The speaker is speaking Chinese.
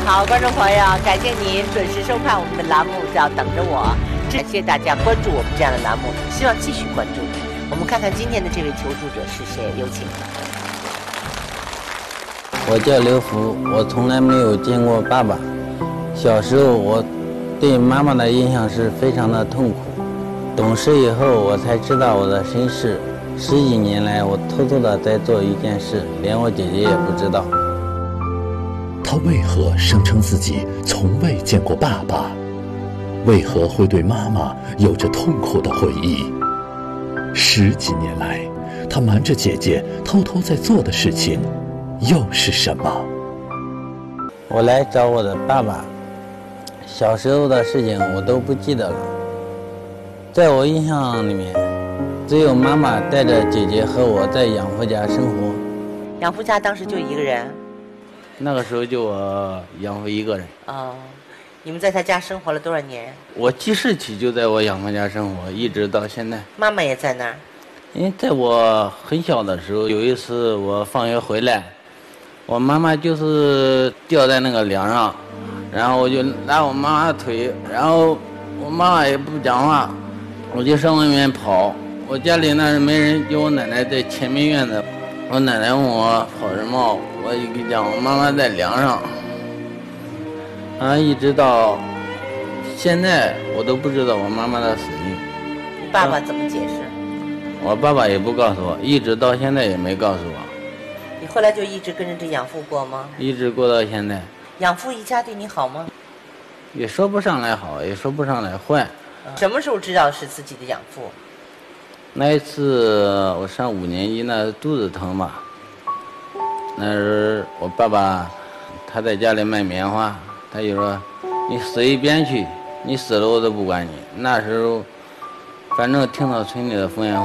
好，观众朋友，感谢您准时收看我们的栏目叫《等着我》，感谢大家关注我们这样的栏目，希望继续关注。我们看看今天的这位求助者是谁，有请。 我叫刘福，我从来没有见过爸爸。小时候我对妈妈的印象是非常的痛苦，懂事以后我才知道我的身世。10几年来，我偷偷的在做一件事，连我姐姐也不知道。 他为何声称自己从未见过爸爸？为何会对妈妈有着痛苦的回忆？10几年来，他瞒着姐姐偷偷在做的事情又是什么？ 我来找我的爸爸，小时候的事情我都不记得了。在我印象里面，只有妈妈带着姐姐和我在养父家生活。 养父家当时就一个人？ 那个时候就我养父一个人。 哦，你们在他家生活了多少年？ 我记事起就在我养父家生活，一直到现在。 妈妈也在那儿？ 因为在我很小的时候，有一次我放学回来，我妈妈就是吊在那个梁上，然后我就拉我妈妈的腿，然后我妈妈也不讲话，我就上外面跑。我家里那是没人，就我奶奶在前面院子。我奶奶问我跑什么，我就跟讲我妈妈在梁上。一直到现在我都不知道我妈妈的死因。 你爸爸怎么解释？ 我爸爸也不告诉我，一直到现在也没告诉我。 你后来就一直跟着这养父过吗？ 一直过到现在。 养父一家对你好吗？ 也说不上来好，也说不上来坏。 什么时候知道是自己的养父？ 那一次我上5年级，那肚子疼嘛，那时候我爸爸他在家里卖棉花，他就说你死一边去，你死了我都不管你。那时候反正听到村里的风言